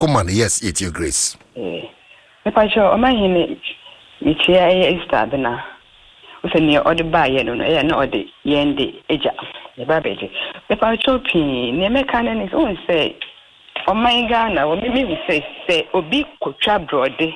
Come on, yes, it's your grace. If I show my hini, which is Stabina, with a near or the buy, no, the yendi, eja, the babbage. If I show P, near Mekan is own say, oh my Ghana, or maybe say, Obi Kucha Brody.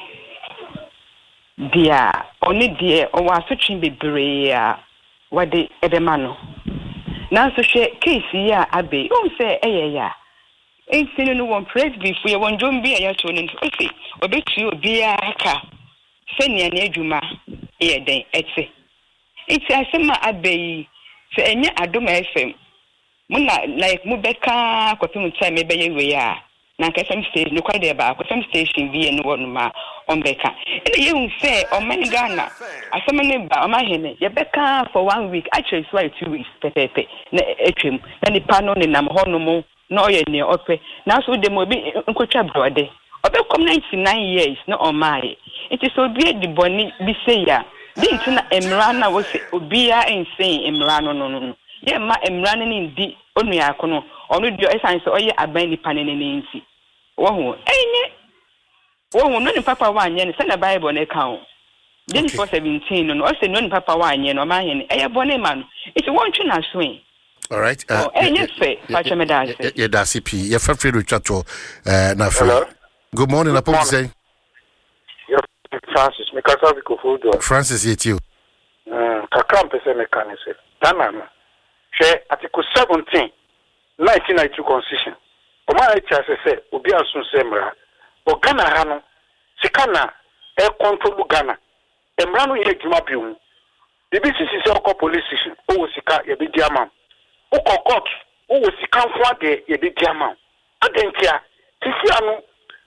Dear, only dear, or was such be brea, what the Edemano. Now, so she, Casey, Abbey, oh, say, ya. Ain't seen no one praise before one don't be a yaton and okay, or bet you be a car. Send ya near Juma, then, etc. It's a summer Abbey, say, and yet I do my FM. Muna like Mubeka, Cotton time, maybe we are. Nanka some station, no quite about some station be and one ma on Becca. And you say, oh, my Ghana, I summon by my hen, your Becca for 1 week, actually, it's 2 weeks, pepe, etrim, then the panon in Namhonomo. No, you're near Ope. Now, so they will be Uncle Brody. About 99 years, not on my. It is so great the bonny be say ya. Didn't Emrana was Obia and saying Emrano no. Yeah, my Emranin in the only Akono, only your essence or ye a bandy panning in Nancy. Oh, ain't it? Oh, no, Papa 1 yen, send a Bible on account. Then for 17, and also no Papa 1 yen or mine, a bonnet man. It's one chin I swing. All right. Yes, sir. Yeah, that's it. You're free to chat to Hello. Good morning, Apo. Say. Francis, me kasa biko fodo. Francis, yet you. Kakam pese mekanise. Tanana. She article 17, 1992 constitution. Oma echa se obi asun semra. O Ghana hano. Sikana e control Ghana. Emra no ye djuma biu. BBCC se oko police station. O sika ye bi diamam. Oko court, o sika fwa de ye bi diamam. Adentia, tisi anu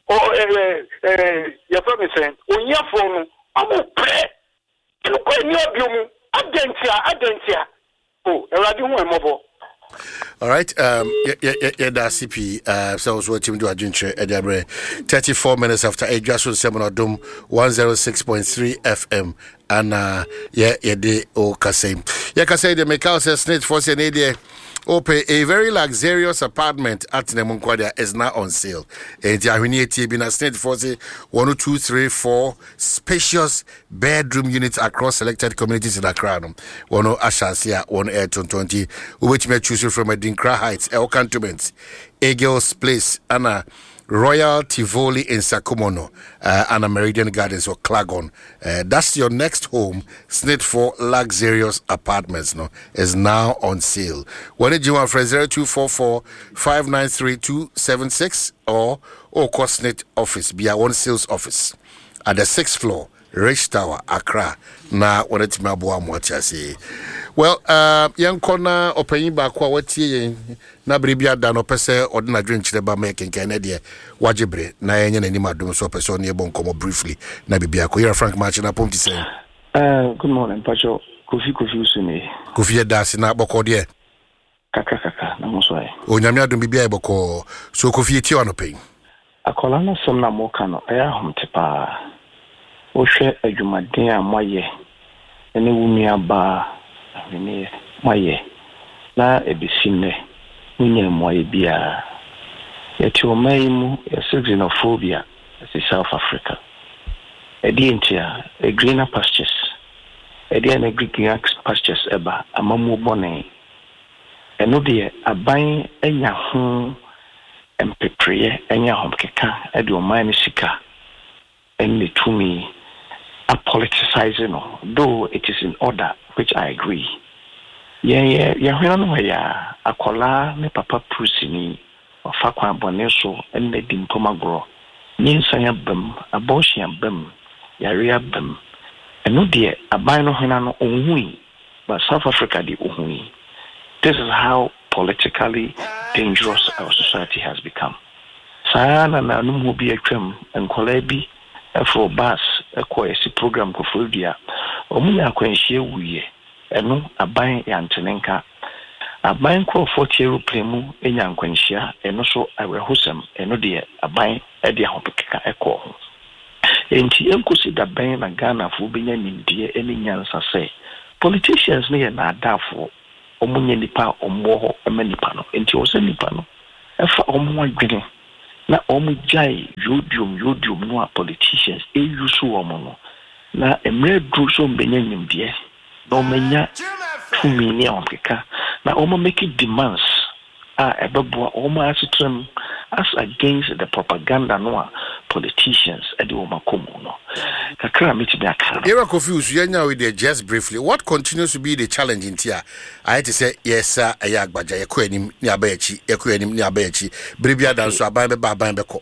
your family saying, when you're phone, I will pray. You can you adentia. Oh, mobile. All right, that's CP. So I was watching do a ginger at 34 minutes after a just on Seminar Dome 106.3 FM. And de o Kasem. Kase de Mekau says Snitch for Senadia. Ope a very luxurious apartment at Nemunquadia is now on sale. And Jahuni been a Snitch for 1, 2, 3, 4 spacious bedroom units across selected communities in Accra. One Ashasia, one Ayrton 20, which may choose from a Dinkra Heights, El Cantonments, Eagles Place, Anna. Royal Tivoli in Sakumono, and Meridian Gardens or Klagon. That's your next home. Snit for luxurious apartments. No, is now on sale. When did you want for 0244 593 276 or Snit office? Be our one sales office at the 6th floor, Rich Tower, Accra. Na when it's Mabua Mwachasi. Well, young corner opening back what ye na bribia da no pese ordinary drink cheba making Canada wajibre na yenye na nima dum so pese oni ebon komo briefly na bibia ko Frank March na pomti say. Good morning, Pacho. Kofi usuni. Kofi dasi na boko de. Kaka na mosoi. Onyame adum bibia e boko so Kofi ti ono pen. Akola na som na moka no eya homtepa. Wo hwe adwumaden a moye ene wumi aba ene moye na ebisinne munye moye bia yeti omaimu ya xenophobia in South Africa edientia a greener pastures edian greener pastures eba amamu bone eno de aban enya ho empepreye enya homkeka ede oman sika enne tumi a politicizing, though it is in order, which I agree. Yeah, Akola, me papa Prusini, or Fakwa Boneso, and the Dimpomagro, Ninsaya Bem, Abortion Bem, Yaria Bem, and no dear, a bino Hinano Ui, but South Africa the Ui. This is how politically dangerous our society has become. Sayana na Numubi Ekrem and Kolebi. For bus a quasi program Kofudia, or Muna Quenchia Wuye, and no a buying Yantenenka, a buying call 40 plemu, a young Quenchia, and also I will husam, and no dear, a buying Edia Hopeka echo. And Tiemcosi that buying a Ghana for being in dear any yansa say, politicians near not doubtful, Omunya Nipa or more a many pano, and Tiosa Nipano, a for one drinking. na jai yodium no a politicians use woman no na emre dru so mbenya nyimde na omenya tumi ni Africa na make demands ebeboa asetrem as against the propaganda no politicians ade omakomu no kakra meti be akara you are confused yenya with the just briefly what continues to be the challenge in here I to say yes sir ayagbaja yekoanim ni abayachi bribia dan so aban be ko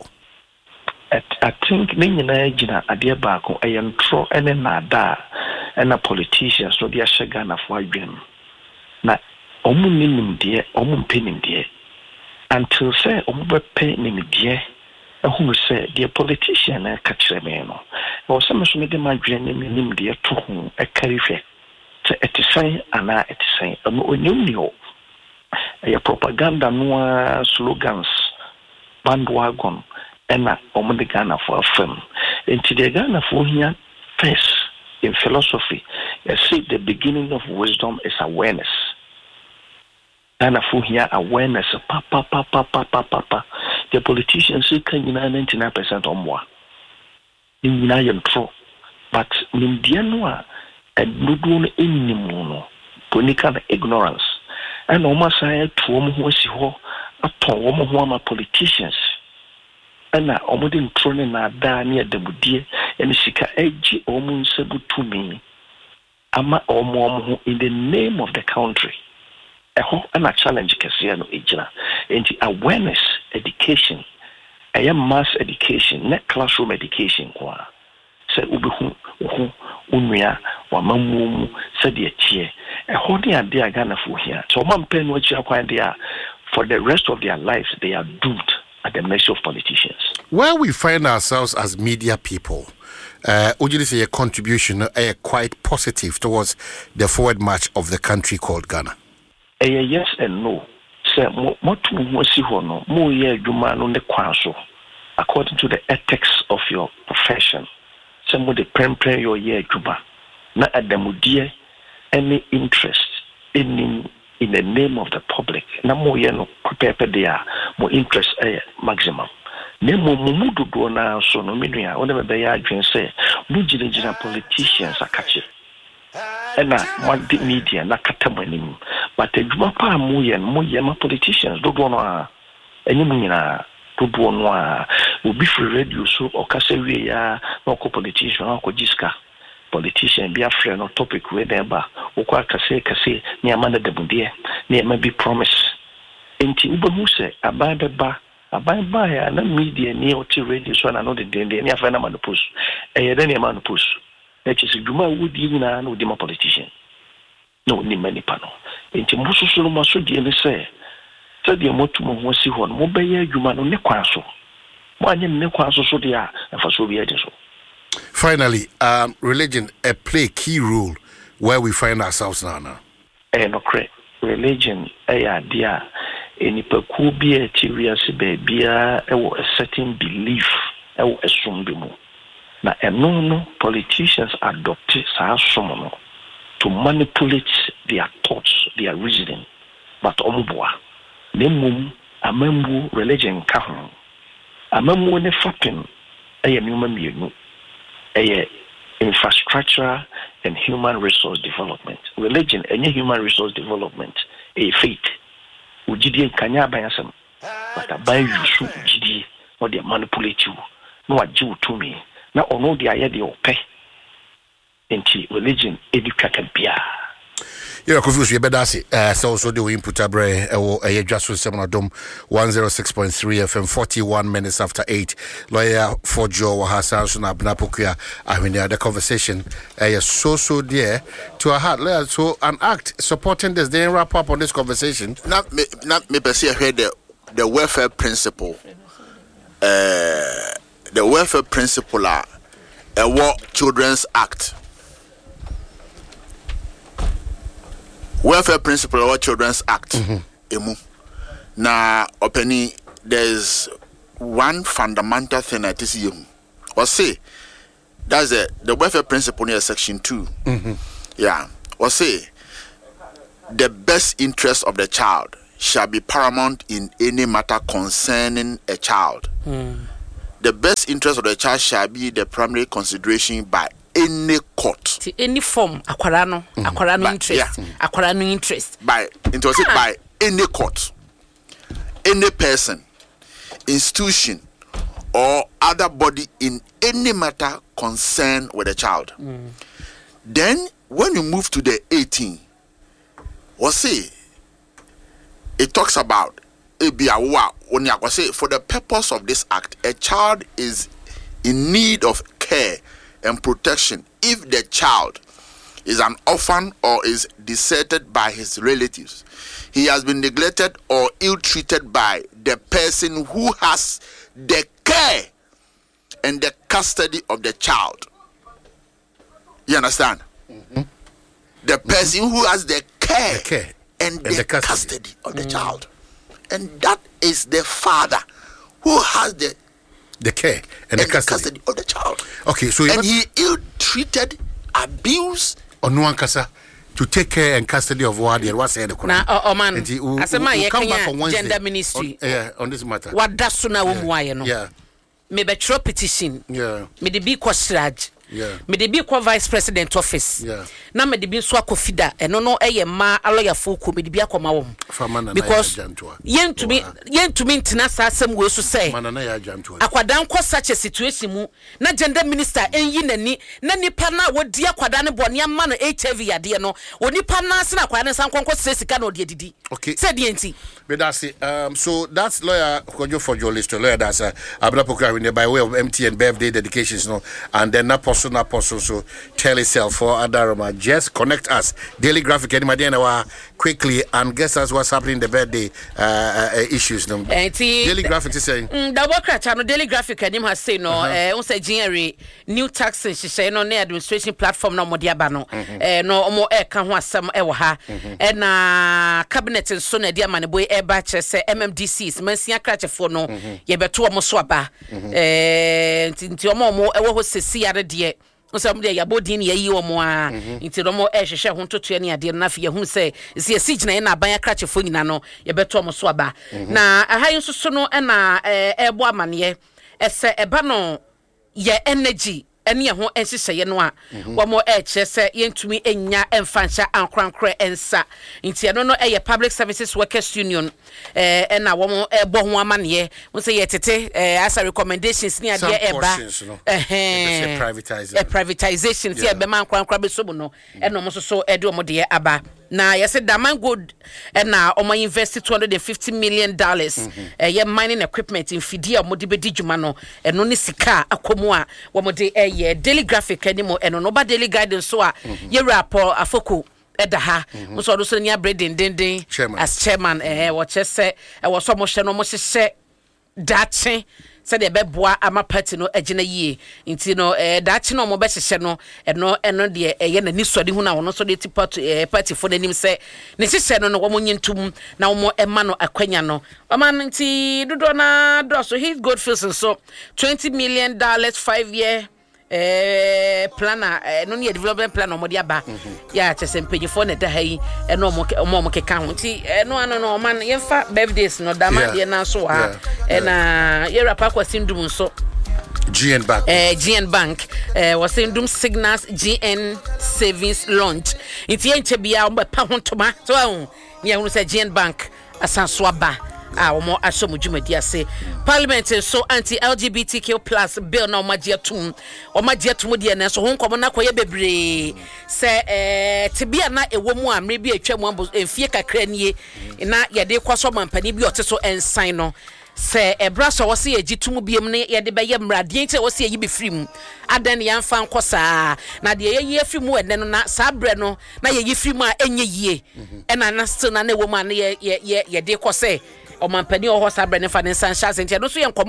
I think nyina gina ade ba ko ayentro ene na da ena politicians no dia shega na fo adwen na omu nimde omu mpenimde until say omu bepe nimde ehunu say the politician na kachire me no o se meso me de madwen nimde to ho ekarife te etisan ana etisan omu onyumnio ya propaganda no slogans bandwagon ena omu de Ghana for film into the Ghana for here first in philosophy I say the beginning of wisdom is awareness. And for here awareness pa. The politicians can 99% or more. In true. But Nindianwa and Nudun in Nimuno, Punikan ignorance. And almost I had to almost upon politicians. And I almost thrown na da near the Budia and Sika Edgy almost said to me. Ama omo in the name of the country. I hope a challenge Kasiano Ijna into awareness education. I am mass education, not classroom education. Say ubihu unuya wamamu said ye cheer. I hold the idea Ghana for here. So man pen what you acquire there for the rest of their lives they are doomed at the mercy of politicians. Where we find ourselves as media people, would you say a contribution quite positive towards the forward march of the country called Ghana? Yes and no. Say what no more ye no ne kwanso according to the ethics of your profession. Some would prepare your year juba. Na adamudie any interest in the name of the public. Na more ye no prepare there more interest maximum. Nemo mumudu do na so no menua wona be ya adwen say mujirejira politicians akache ena madi media na katamanim but adwuma pa mu ye ma politicians do no a enyim nyina do no a obi free radio so okase wie ya na ko politician na ko jiska politician bi afre no topic we dem ba okwa kase ni amanda debudie ni ma bi promise enti ubahu se ababa ya na media ni oti radio so na no de ni afa na manopus then e manopus e chisi duma wudi nyina na odi ma politician no ni mani pano enti mususu no maso die ne se de motu mo ho si ho no mo be ya duma no ne kwaso mo anye ne kwaso so de a afa so bi ade so. Finally, religion play key role where we find ourselves now. No correct. Religion dia enipaku bi etiwiase baabia a certain belief esumbimu na no politicians adopt no to manipulate their thoughts, their reasoning, but omboa nemum amambu religion ka ho amamu ne fapin nyuma mienu infrastructure and human resource development. Religion and human resource development faith ujidi kanya bayasam but abai yusu ujidi no dey manipulate you no ajiu to me na ono dey aye dey ope enti religion educate bia. You're confused. You better say. So also the input abre or just with 106.3 FM. 41 minutes after 8. Lawyer for Joe Hassan Abnapukia. I mean, the conversation so dear to our heart. So an act supporting this. They wrap up on this conversation. Not me. Per se, I heard the welfare principle. The welfare principle are a War Children's Act. Welfare Principle or Children's Act. Emu. Na openi there's one fundamental thing that is you. Or say that's the welfare principle near section 2. Yeah. Or say the best interest of the child shall be paramount in any matter concerning a child. The best interest of the child shall be the primary consideration by any court. Any form, aquarano interest. Yeah. Aquarano interest. By any court, any person, institution, or other body in any matter concerned with a child. Then, when you move to the 18, it talks about for the purpose of this act, a child is in need of care and protection if the child is an orphan or is deserted by his relatives. He has been neglected or ill-treated by the person who has the care and the custody of the child. You understand? The person who has the care and the custody of the child. And that is the father who has the care and the custody of the child. Okay, so he ill-treated, abused, or no one to take care and custody of what they was said. Now, man, as a man, gender ministry on this matter. What does so now? Yeah. Maybe throw petition. Yeah. Maybe be questioned. Yeah. Me de bi kwa vice president office. Yeah. Na me de bi so akofida eno no eye ma aloya foku me de bi akoma wom. Because yentumi ntina sa asem we so say. Akwadan ko such a situation mu na gender minister enyi nani na nipa na wodi akwada ne bone ama no HIV yade no. Onipa na se na akwada ne san konko sesika na odi edidi. Okay. Say the enti. But that's it. So that's lawyer Kojo for journalist lawyer that's Abra Pokra by way of MTN birthday dedications no, and then na person so tell itself for Adaroma. Just connect us. Daily Graphic anymore quickly and guess us what's happening in the birthday issues no. Daily Graphic is saying double crash no Daily Graphic anim has say no on say January new taxes she say no na administration platform no mo dia ba no no omo ka ho asem e wo ha na cabinet so na dia maneboy e ba che say MMDCs mansia krachefo no ye beto omo so aba nti omo e wo ho sesi yare de Some day abodin ye yi omo a nti no mo ehwehwe ho totoe ne ade na fe hu se sigina na aban akrachefo nyina no ye beto omo so aba na ahayin so no na ebo amane ese eba no ye energy ene ho enhyehyeye no a womo kyese yentumi enya emfansha ankrankra ensa nti eno no public services workers union na womo ebo ho amane wo se yetete as a recommendations ni ade eba privatization ti ebe man ankrankra be so no eno mo so ede omo de aba na yese Daman Gold na omo invest $250 million ye mining equipment in Fidia omo de bedi djuma no eno ne sika akomu a womo de ye Daily Graphic animo eno no ba Daily Guidance so a ye rapport afoko edaha so do so nya breading as chairman what say wo so mo hye no mo hye dache said the beboa ama party no agina yie nti no dache no mo be hye no eno de ye na nisode hu na wono so de ti party for nanim say ne hye no wo mo nyintum na wo ema no akwanya no ama nti dodo na do so he's good feels so $20 million 5-year planner no ne development plan no de aba ya chese mpanyifo na da hayi no mo keka ho nti no man yemfa birthdays no dama de na so ha na ye rapa kwasindum so GN Bank GN Bank was indum Signals GN Savings Launch nti enche bia mo pa ho ntoma so ne ehunu se GN Bank asanso aba omo asomu jumadi ase parliament so anti-LGBTQ+ bill na omagiatum de na so honkom na koye bebre se tibia na ewomu a mre bi atwam ambo enfie kakra nie na yede kwaso mampani bi oteso ensign no se ebraso wose yegitum biem ne yede beye mrade nche wose yi be frim adan ya mfa nkosa na de ye frim ene no na sabre no na ye frim a enye yie ena na still na ewomu a ne ye de kose o mampani o ho sabre ne fa ne san chance ntia no so ye nkomo a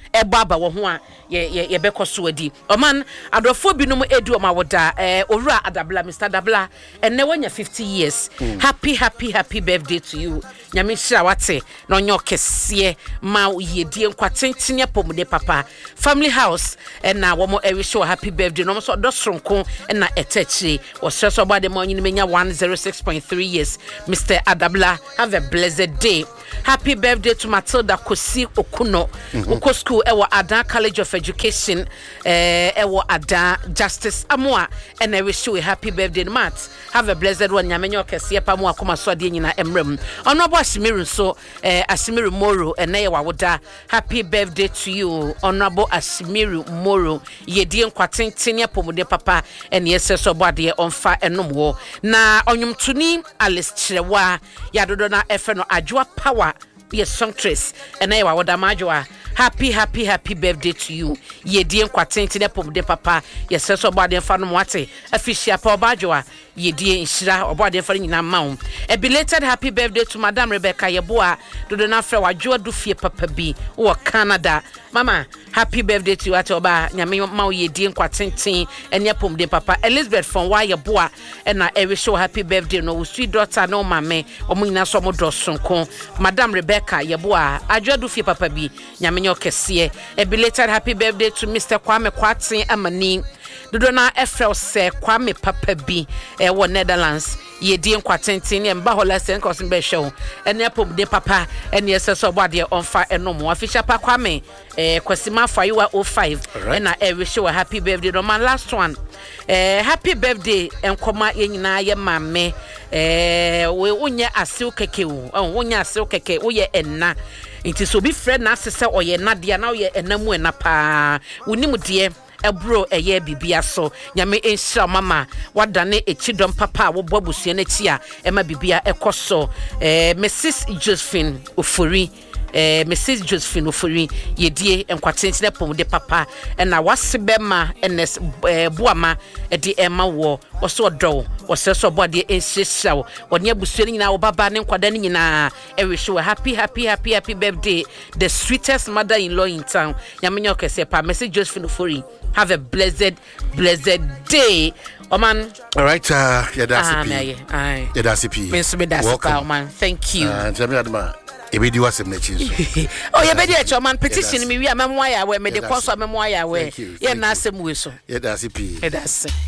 baba wo ho a ye be koso adi oman adrofo binom edu o ma woda owura adabla Mr. Dabla enne wanya 50 years happy birthday to you nyame hira wate na onye okese ma yedie nkwatentene pomude papa family house na wo mo show happy birthday no so dosronko na etachire wo streso bade mo nyine menya 106.3 years Mr. Adabla have a blessed day. Happy birthday to Matilda Kosi Okuno. Uko school ewo Adan College of Education ewo Adan Justice Amoa and I wish you a happy birthday Matt. Have a blessed one nyamenyo kese pa mo akoma so ade nyina emrem. Ono bo Asimiru so Asimiru Moro ene wa woda. Happy birthday to you Honorable Asimiru Moro. Yedie nkwatentene apomode papa ene yeseso bo ade onfa enomwo. Na onyumtuni Alice Chirewa ya dodo na efe no Adwoa Power yes songstress and I would amajwa happy birthday to you ye die nkwatente de pom de papa yes so body fa no wate afishia pa obajwa ye die nhira obade fa nyina ma a belated happy birthday to Madam Rebecca Yeboa do na fra wadwo do fie papa bi wo Canada mama happy birthday to you at oba nyame ma ye die nkwatente ene pom de papa Elizabeth from Yeboa na e wish happy birthday no sweet daughter no mame omo nyina so mo dosonko Madam Rebecca Yeboa adwo fie papa bi nyame okese a belated happy birthday to Mr. Kwame Kwatin Amani dodo na efrel se Kwame papa bi wo Netherlands ye die nkwatenten ne mba hola sen kosin be show ene pom de papa ene yeseso bode onfa enomo official pa Kwame kwasima faiwa 05 na e wish you a happy birthday no man last one happy birthday enkoma yenyina ye mame we unye asew keke unye asew keke wo ye enna nti so bi friend na asese oye na dia na oye enamu ena pa unimu de ebro eye bibia so nyame enhira mama wadane echidom papa wo bobusua na ti a ema bibia ekoso Mrs. Josephine Ofori Mrs. Josephine Ofori yedie enkwatentene pom de papa na wasebema ns boama de ema wo woso odo woseso body enhyehyao woni abusua nyina wo baba ne nkwada ne nyina e wish you happy birthday the sweetest mother-in-law in town nyamenyo kese pa Mrs. Josephine Ofori have a blessed day Oman. All right, Yadasipi. Yadasipi. Welcome, man. Thank you. Ebedi wasem na chizo. Oh, ye bedi echo man petition mi wi amemwa ya we me de koso amemwa ya we. Ye na asem we so. Yadasipi. Yadasi.